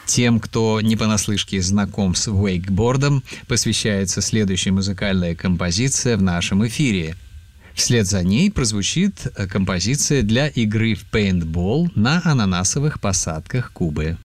Тем, кто не понаслышке знаком с вейкбордом, посвящается следующая музыкальная композиция в нашем эфире. Вслед за ней прозвучит композиция для игры в пейнтбол на ананасовых посадках Кубы.